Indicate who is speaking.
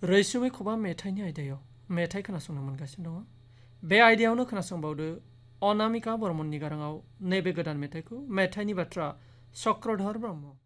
Speaker 1: रैसुमै खबाम मेथाइनि आयदायाव मेथाइ खोनासंनो मोनगासिनो दङ। बे आयदायावनो खोनासंबावदो अनामिका बर्मननि गाराङाव नैबे गोदान मेथाइखौ। मेथाइनि बाथ्रा चक्रधर ब्रह्म।